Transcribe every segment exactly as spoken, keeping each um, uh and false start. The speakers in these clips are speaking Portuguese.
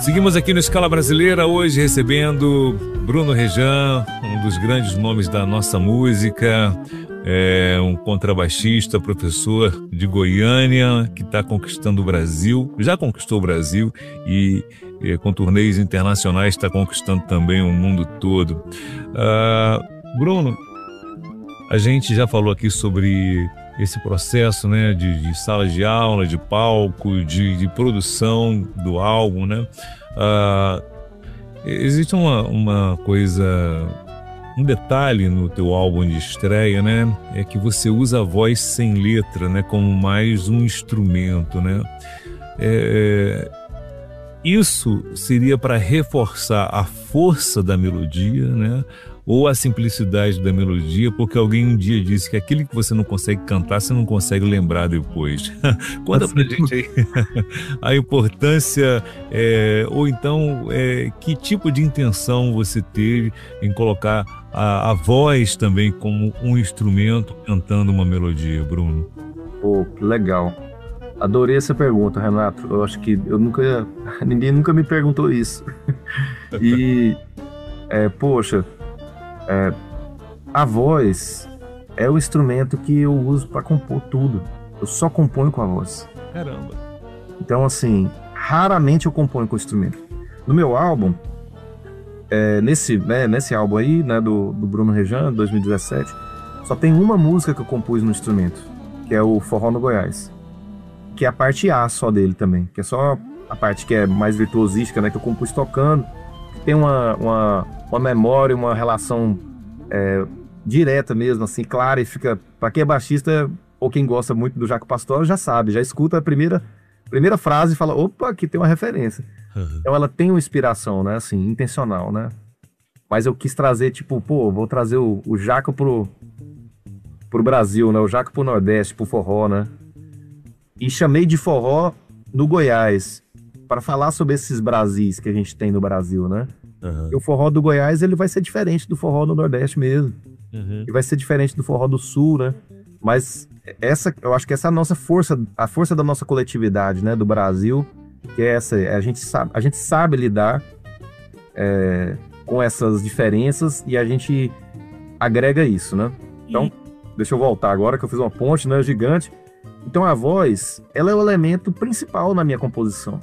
Seguimos aqui no Escala Brasileira, hoje recebendo Bruno Rejam, um dos grandes nomes da nossa música, é um contrabaixista, professor de Goiânia, que está conquistando o Brasil, já conquistou o Brasil e, e com turnês internacionais está conquistando também o mundo todo. Uh, Bruno, a gente já falou aqui sobre esse processo, né, de, de sala de aula, de palco, de, de produção do álbum, né? Uh, existe uma, uma coisa, um detalhe no teu álbum de estreia, né? É que você usa a voz sem letra, né, como mais um instrumento, né? É, isso seria para reforçar a força da melodia, né? Ou a simplicidade da melodia, porque alguém um dia disse que aquilo que você não consegue cantar, você não consegue lembrar depois. Conta pra gente aí a importância, é, ou então, é, que tipo de intenção você teve em colocar a, a voz também como um instrumento cantando uma melodia, Bruno? Pô, que legal. Adorei essa pergunta, Renato. Eu acho que eu nunca, ninguém nunca me perguntou isso. E, é, poxa... É, a voz é o instrumento que eu uso para compor tudo. Eu só componho com a voz. Caramba. Então, assim, raramente eu componho com o instrumento. No meu álbum, é, nesse, né, nesse álbum aí, né, do, do Bruno Rejam, dois mil e dezessete, só tem uma música que eu compus no instrumento, que é o Forró no Goiás, que é a parte A só dele também, que é só a parte que é mais virtuosística, né, que eu compus tocando, que tem uma... uma uma memória, uma relação é, direta mesmo, assim, clara, e fica, para quem é baixista ou quem gosta muito do Jaco Pastorius já sabe, já escuta a primeira, primeira frase e fala, opa, aqui tem uma referência. Uhum. Então ela tem uma inspiração, né, assim, intencional, né, mas eu quis trazer, tipo, pô, vou trazer o, o Jaco pro, pro Brasil, né, o Jaco pro Nordeste, pro forró, né, e chamei de forró no Goiás, para falar sobre esses Brasis que a gente tem no Brasil, né. Uhum. O forró do Goiás, ele vai ser diferente do forró do Nordeste mesmo. Uhum. E vai ser diferente do forró do Sul, né? Mas essa, eu acho que essa é a nossa força, a força da nossa coletividade, né? Do Brasil, que é essa, a gente sabe, a gente sabe lidar é, com essas diferenças e a gente agrega isso, né? Então, e... deixa eu voltar agora que eu fiz uma ponte, né? Gigante. Então a voz, ela é o elemento principal na minha composição.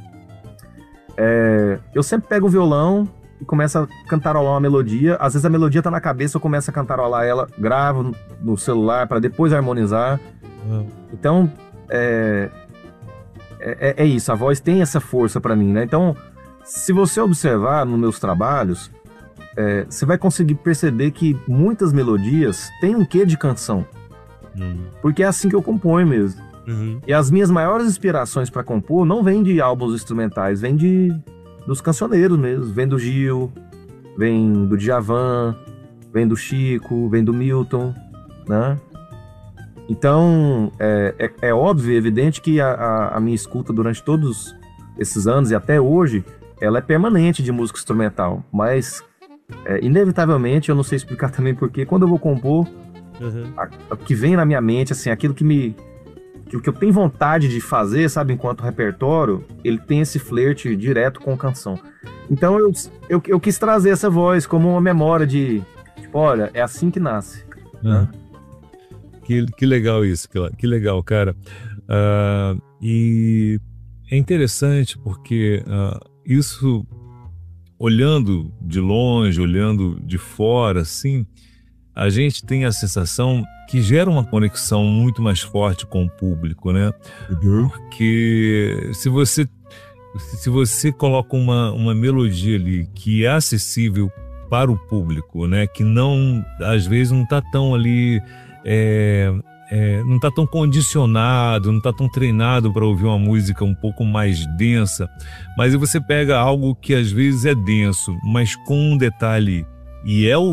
É, eu sempre pego o violão e começo a cantarolar uma melodia. Às vezes a melodia tá na cabeça, eu começo a cantarolar ela, gravo no, no celular para depois harmonizar. Uhum. Então, é, é, é isso, a voz tem essa força para mim, né? Então, se você observar nos meus trabalhos, é, você vai conseguir perceber que muitas melodias têm um quê de canção. Uhum. Porque é assim que eu componho mesmo. Uhum. E as minhas maiores inspirações para compor não vêm de álbuns instrumentais, vêm de, dos cancioneiros mesmo. Vem do Gil, vem do Djavan, vem do Chico, vem do Milton, né? Então, é, é, é óbvio e evidente que a, a, a minha escuta durante todos esses anos e até hoje, ela é permanente de música instrumental. Mas, é, inevitavelmente, eu não sei explicar também porquê, quando eu vou compor, uhum. a, a que vem na minha mente, assim, aquilo que me... que o que eu tenho vontade de fazer, sabe, enquanto repertório, ele tem esse flerte direto com canção. Então eu, eu, eu quis trazer essa voz como uma memória de, tipo, olha, é assim que nasce. Uhum. Né? Que, que legal isso, que, que legal, cara. Uh, e é interessante porque uh, isso, olhando de longe, olhando de fora, assim, a gente tem a sensação que gera uma conexão muito mais forte com o público, né? Uhum. Porque se você, se você coloca uma, uma melodia ali que é acessível para o público, né? Que não, às vezes não está tão ali, é, é, não está tão condicionado, não está tão treinado para ouvir uma música um pouco mais densa, mas aí você pega algo que às vezes é denso, mas com um detalhe, e é o